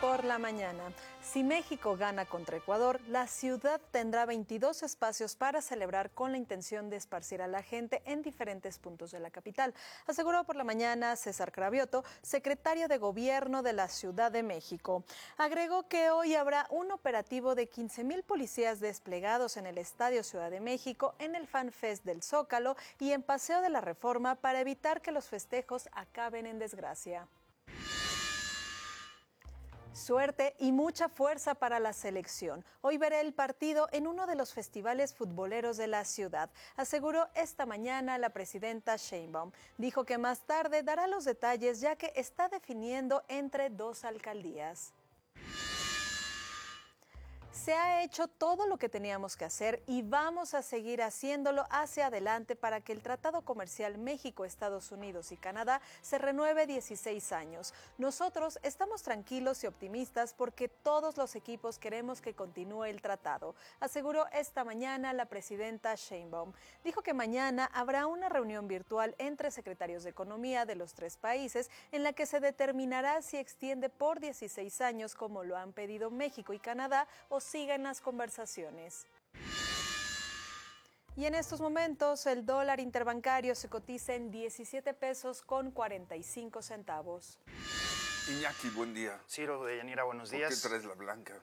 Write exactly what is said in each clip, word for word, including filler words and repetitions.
por la mañana. Si México gana contra Ecuador, la ciudad tendrá veintidós espacios para celebrar con la intención de esparcir a la gente en diferentes puntos de la capital, aseguró por la mañana César Cravioto, secretario de Gobierno de la Ciudad de México. Agregó que hoy habrá un operativo de quince mil policías desplegados en el Estadio Ciudad de México, en el Fan Fest del Zócalo y en Paseo de la Reforma para evitar que los festejos acaben en desgracia. Suerte y mucha fuerza para la selección. Hoy veré el partido en uno de los festivales futboleros de la ciudad, aseguró esta mañana la presidenta Sheinbaum. Dijo que más tarde dará los detalles ya que está definiendo entre dos alcaldías. Se ha hecho todo lo que teníamos que hacer y vamos a seguir haciéndolo hacia adelante para que el Tratado Comercial México, Estados Unidos y Canadá se renueve dieciséis años. Nosotros estamos tranquilos y optimistas porque todos los equipos queremos que continúe el tratado, aseguró esta mañana la presidenta Sheinbaum. Dijo que mañana habrá una reunión virtual entre secretarios de Economía de los tres países en la que se determinará si extiende por dieciséis años como lo han pedido México y Canadá o siguen las conversaciones. Y en estos momentos el dólar interbancario se cotiza en diecisiete pesos con cuarenta y cinco centavos. Iñaki, buen día. Ciro de Yanira, buenos días. ¿Por qué traes la blanca?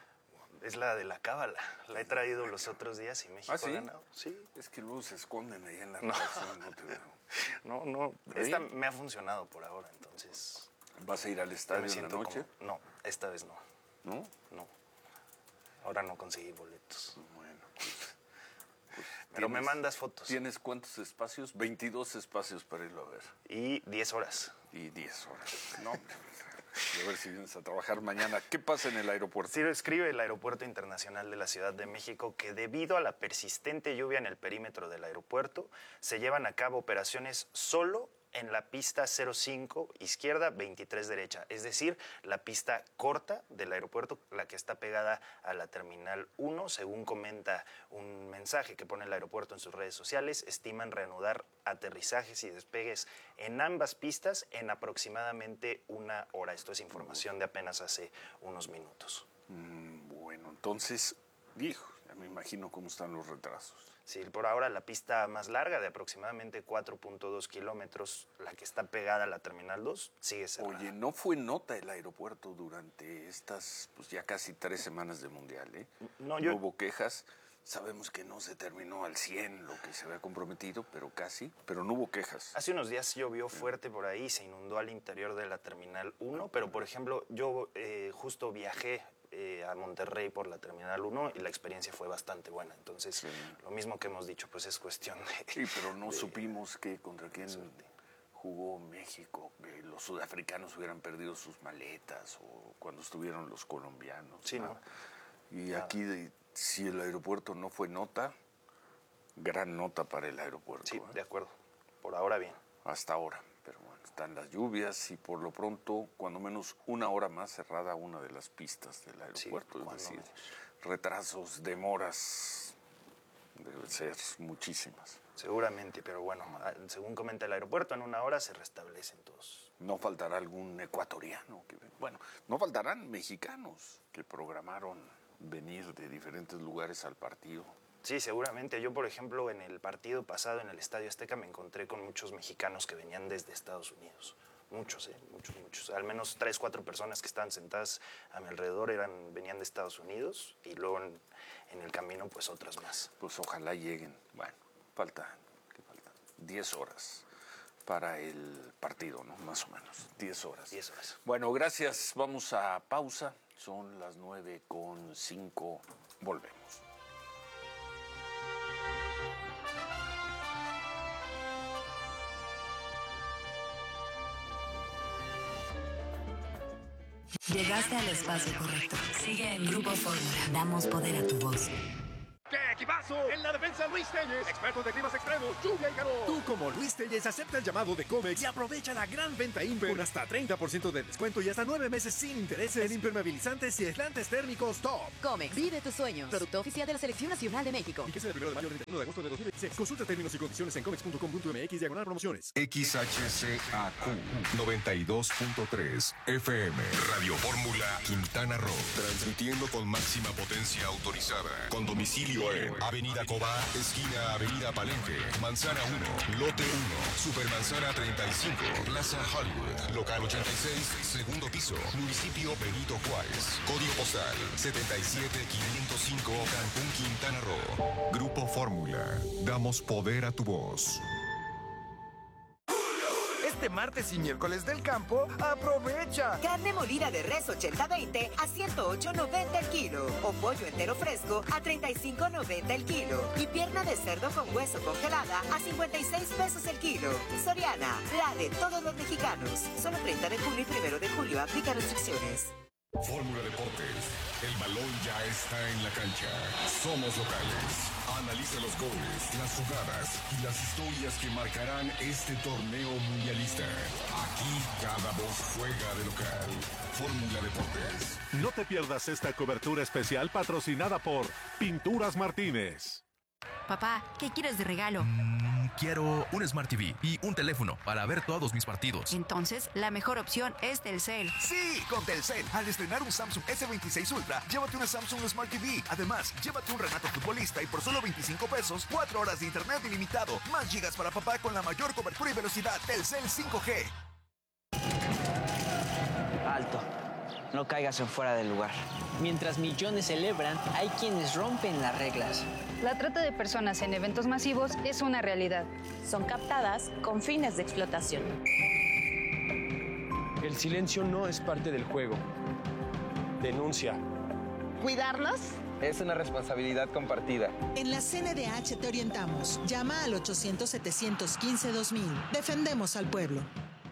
Es la de la cábala. La he traído los otros días y México ¿Ah, sí? ha ganado. Sí. Es que luego se esconden ahí en la No. redacción, no te veo. No, no. Esta me ha funcionado por ahora, entonces. ¿Vas a ir al estadio en la noche? Como... No, esta vez no. ¿No? No. Ahora no conseguí boletos. Bueno, pues, pues pero me mandas fotos. ¿Tienes cuántos espacios? veintidós espacios para irlo a ver. Y diez horas. Y diez horas. No, hombre. A ver si vienes a trabajar mañana. ¿Qué pasa en el aeropuerto? Sí, escribe el Aeropuerto Internacional de la Ciudad de México que debido a la persistente lluvia en el perímetro del aeropuerto, se llevan a cabo operaciones solo en la pista cero cinco izquierda, veintitrés derecha, es decir, la pista corta del aeropuerto, la que está pegada a la terminal uno, según comenta un mensaje que pone el aeropuerto en sus redes sociales, estiman reanudar aterrizajes y despegues en ambas pistas en aproximadamente una hora. Esto es información de apenas hace unos minutos. Mm, bueno, entonces, dijo, ya me imagino cómo están los retrasos. Sí, por ahora la pista más larga de aproximadamente cuatro punto dos kilómetros, la que está pegada a la Terminal dos, sigue cerrada. Oye, no fue nota el aeropuerto durante estas, pues ya casi tres semanas de Mundial, ¿eh? No, yo... no hubo quejas. Sabemos que no se terminó al cien lo que se había comprometido, pero casi, pero no hubo quejas. Hace unos días llovió fuerte por ahí, se inundó al interior de la Terminal uno, pero por ejemplo, yo eh, justo viajé Eh, a Monterrey por la Terminal uno y la experiencia fue bastante buena. Entonces, sí. Lo mismo que hemos dicho, pues es cuestión de... Sí, pero no de, supimos que contra quién suerte. Jugó México, que los sudafricanos hubieran perdido sus maletas o cuando estuvieron los colombianos. Sí, ¿no? Y nada. Aquí, de, si el aeropuerto no fue nota, gran nota para el aeropuerto. Sí, ¿eh? de acuerdo. Por ahora bien. Hasta ahora. Pero bueno, están las lluvias y por lo pronto, cuando menos una hora más cerrada una de las pistas del aeropuerto. Sí, es decir, menos. retrasos, demoras, deben ser muchísimas. Seguramente, pero bueno, según comenta el aeropuerto, en una hora se restablecen todos. No faltará algún ecuatoriano. Que, bueno, no faltarán mexicanos que programaron venir de diferentes lugares al partido. Sí, seguramente. Yo, por ejemplo, en el partido pasado en el Estadio Azteca me encontré con muchos mexicanos que venían desde Estados Unidos. Muchos, ¿eh? Muchos, muchos. Al menos tres, cuatro personas que estaban sentadas a mi alrededor eran, venían de Estados Unidos y luego en, en el camino, pues otras más. Pues ojalá lleguen. Bueno, falta, ¿qué falta? Diez horas para el partido, ¿no? Más o menos. Diez horas. Diez horas. Bueno, gracias. Vamos a pausa. Son las nueve con cinco. Volvemos. Llegaste al espacio correcto. Sigue en Grupo Fórmula. Damos poder a tu voz. ¿Qué equipazo! En la defensa, Luis Telles, expertos de climas extremos, lluvia y calor. Tú, como Luis Telles, acepta el llamado de Comex y aprovecha la gran venta Imper con hasta treinta por ciento de descuento y hasta nueve meses sin intereses en impermeabilizantes y aislantes térmicos Top. Comex, vive tus sueños. Producto oficial de la Selección Nacional de México. Y que sea del primero de mayo al treinta y uno de agosto de dos mil veintiséis. Consulta términos y condiciones en comex punto com punto m x diagonal promociones. X H C A Q noventa y dos punto tres F M Radio Fórmula Quintana Roo. Transmitiendo con máxima potencia autorizada. Con domicilio en Avenida Cobá, esquina Avenida Palenque, Manzana uno, Lote uno, Supermanzana treinta y cinco, Plaza Hollywood, Local ochenta y seis, segundo piso, Municipio Benito Juárez. Código postal setenta y siete quinientos cinco, Cancún, Quintana Roo. Grupo Fórmula. Damos poder a tu voz. Este martes y miércoles del campo, aprovecha. Carne molida de res ochenta veinte a ciento ocho noventa el kilo. O pollo entero fresco a treinta y cinco noventa el kilo. Y pierna de cerdo con hueso congelada a cincuenta y seis pesos el kilo. Soriana, la de todos los mexicanos. Solo treinta de junio y primero de julio. Aplica restricciones. Fórmula Deportes. El balón ya está en la cancha. Somos locales. Analiza los goles, las jugadas y las historias que marcarán este torneo mundialista. Aquí cada voz juega de local. Fórmula Deportes. No te pierdas esta cobertura especial patrocinada por Pinturas Martínez. Papá, ¿qué quieres de regalo? Mm, quiero un Smart T V y un teléfono para ver todos mis partidos. Entonces, la mejor opción es Telcel. Sí, con Telcel. Al estrenar un Samsung S veintiséis Ultra, llévate una Samsung Smart T V. Además, llévate un Renato futbolista y por solo veinticinco pesos, cuatro horas de internet ilimitado. Más gigas para papá con la mayor cobertura y velocidad. Telcel cinco G. Alto. No caigas en fuera del lugar. Mientras millones celebran, hay quienes rompen las reglas. La trata de personas en eventos masivos es una realidad. Son captadas con fines de explotación. El silencio no es parte del juego. Denuncia. ¿Cuidarlos? Es una responsabilidad compartida. En la C N D H te orientamos. Llama al ochocientos, setecientos quince, dos mil. Defendemos al pueblo.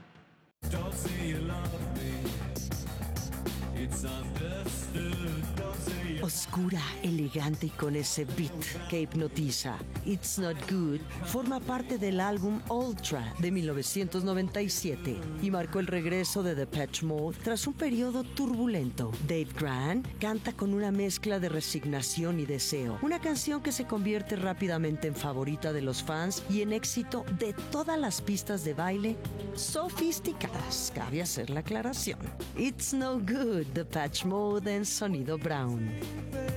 Oscura, elegante y con ese beat que hipnotiza. It's Not Good forma parte del álbum Ultra de mil novecientos noventa y siete y marcó el regreso de Depeche Mode tras un periodo turbulento. Dave Grant canta con una mezcla de resignación y deseo, una canción que se convierte rápidamente en favorita de los fans y en éxito de todas las pistas de baile sofisticadas. Cabe hacer la aclaración. It's No Good, Depeche Mode en Sonido Brown.